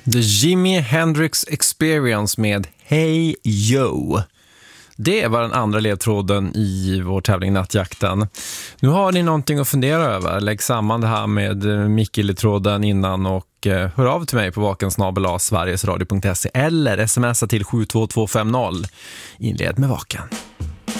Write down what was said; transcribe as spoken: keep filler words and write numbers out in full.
The Jimi Hendrix Experience med Hey Yo. Det var den andra ledtråden i vår tävling Nattjakten. Nu har ni någonting att fundera över. Lägg samman det här med Micke-ledtråden innan och hör av till mig på vaken snabel-a sverigesradio punkt se eller smsa till sju två två fem noll. Inled med Vaken.